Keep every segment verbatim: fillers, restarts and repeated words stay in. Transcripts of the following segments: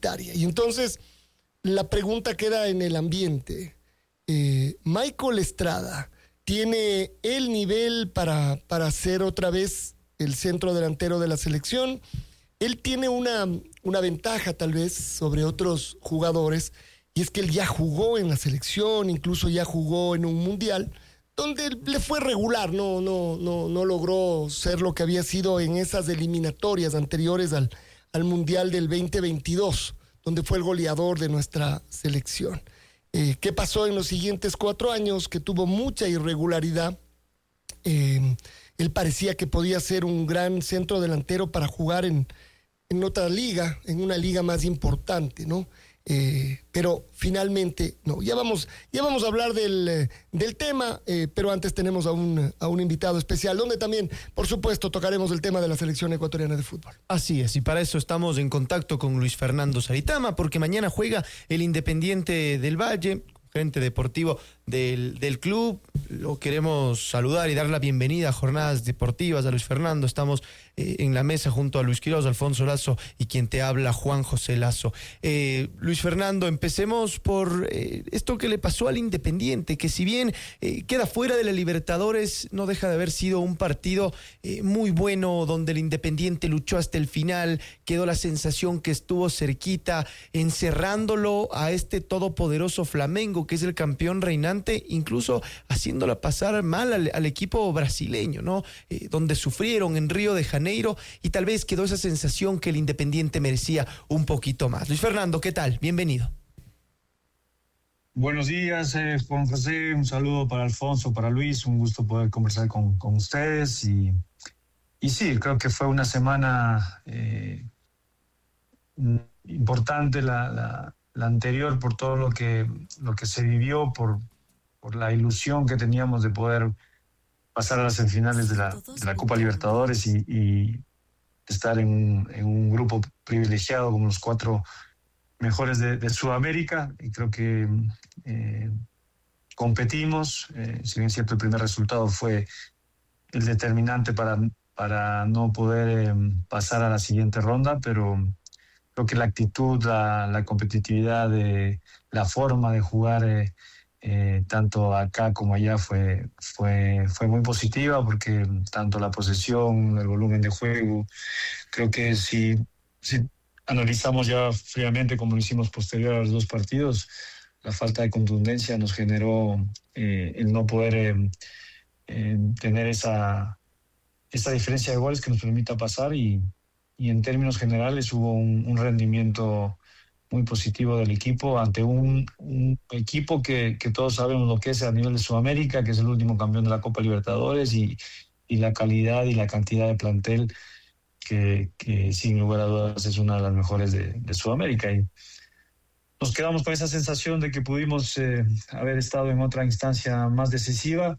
universitaria. Y entonces la pregunta queda en el ambiente. Eh, Michael Estrada tiene el nivel para, para ser otra vez el centro delantero de la selección. Él tiene una, una ventaja tal vez sobre otros jugadores, y es que él ya jugó en la selección, incluso ya jugó en un mundial, donde le fue regular, no, no, no, no logró ser lo que había sido en esas eliminatorias anteriores al, al mundial del veinte veintidós, donde fue el goleador de nuestra selección. Eh, ¿Qué pasó en los siguientes cuatro años? Que tuvo mucha irregularidad. Eh, él parecía que podía ser un gran centro delantero para jugar en, en otra liga, en una liga más importante, ¿no? Eh, pero finalmente, no, ya vamos, ya vamos a hablar del, eh, del tema, eh, pero antes tenemos a un, a un invitado especial, donde también, por supuesto, tocaremos el tema de la selección ecuatoriana de fútbol. Así es, y para eso estamos en contacto con Luis Fernando Saritama, porque mañana juega el Independiente del Valle, gerente deportivo del, del club. Lo queremos saludar y dar la bienvenida a Jornadas Deportivas a Luis Fernando. Estamos eh, en la mesa junto a Luis Quiroz, Alfonso Lazo y quien te habla, Juan José Lazo. Eh, Luis Fernando, empecemos por eh, esto que le pasó al Independiente, que si bien eh, queda fuera de la Libertadores, no deja de haber sido un partido eh, muy bueno, donde el Independiente luchó hasta el final. Quedó la sensación que estuvo cerquita, encerrándolo a este todopoderoso Flamengo, que es el campeón reinante, incluso haciéndola pasar mal al, al equipo brasileño, ¿no? Eh, donde sufrieron en Río de Janeiro, y tal vez quedó esa sensación que el Independiente merecía un poquito más. Luis Fernando, ¿qué tal? Bienvenido. Buenos días, eh, Juan José, un saludo para Alfonso, para Luis, un gusto poder conversar con, con ustedes, y, y sí, creo que fue una semana eh, importante la, la la anterior por todo lo que, lo que se vivió, por, por la ilusión que teníamos de poder pasar a las semifinales de la, de la Copa Libertadores y, y estar en un, en un grupo privilegiado como los cuatro mejores de, de Sudamérica. Y creo que eh, competimos, eh, si bien es cierto el primer resultado fue el determinante para, para no poder eh, pasar a la siguiente ronda, pero creo que la actitud, la, la competitividad, de, la forma de jugar eh, eh, tanto acá como allá fue, fue, fue muy positiva, porque tanto la posesión, el volumen de juego, creo que si, si analizamos ya fríamente como lo hicimos posterior a los dos partidos, la falta de contundencia nos generó eh, el no poder eh, eh, tener esa, esa diferencia de goles que nos permita pasar, y Y en términos generales hubo un, un rendimiento muy positivo del equipo ante un, un equipo que, que todos sabemos lo que es a nivel de Sudamérica, que es el último campeón de la Copa Libertadores, y, y la calidad y la cantidad de plantel que, que sin lugar a dudas es una de las mejores de, de Sudamérica. Y nos quedamos con esa sensación de que pudimos eh, haber estado en otra instancia más decisiva,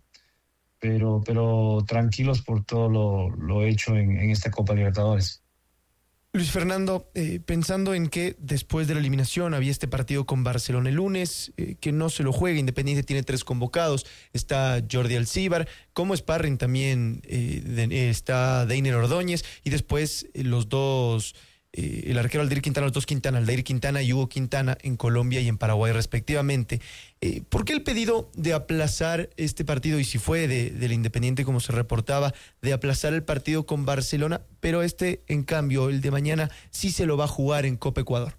pero, pero tranquilos por todo lo, lo hecho en, en esta Copa Libertadores. Luis Fernando, eh, pensando en que después de la eliminación había este partido con Barcelona el lunes, eh, que no se lo juega, Independiente tiene tres convocados, está Jordi Alcíbar, como sparring también eh, de, eh, está Deiner Ordóñez, y después eh, los dos, eh, el arquero Aldair Quintana, los dos Quintana, Aldair Quintana y Hugo Quintana en Colombia y en Paraguay respectivamente. Eh, ¿Por qué el pedido de aplazar este partido, y si fue de, del Independiente como se reportaba, de aplazar el partido con Barcelona, pero este, en cambio, el de mañana, sí se lo va a jugar en Copa Ecuador?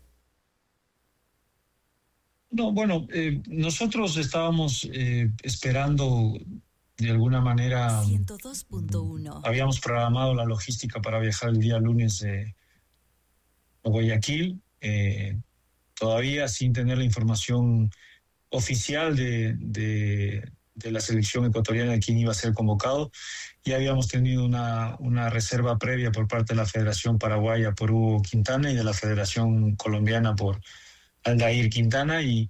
No, bueno, eh, nosotros estábamos eh, esperando de alguna manera, ciento dos punto uno. Habíamos programado la logística para viajar el día lunes eh, a Guayaquil, eh, todavía sin tener la información oficial de, de, de la selección ecuatoriana de quién iba a ser convocado. Ya habíamos tenido una, una reserva previa por parte de la Federación Paraguaya por Hugo Quintana y de la Federación Colombiana por Aldair Quintana, y,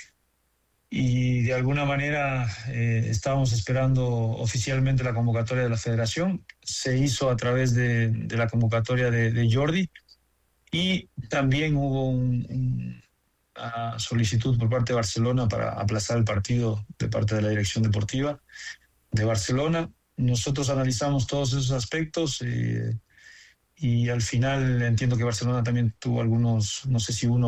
y de alguna manera eh, estábamos esperando oficialmente la convocatoria de la Federación. Se hizo a través de, de la convocatoria de, de Jordi, y también hubo un, un a solicitud por parte de Barcelona para aplazar el partido de parte de la dirección deportiva de Barcelona. Nosotros analizamos todos esos aspectos eh, y al final entiendo que Barcelona también tuvo algunos, no sé si uno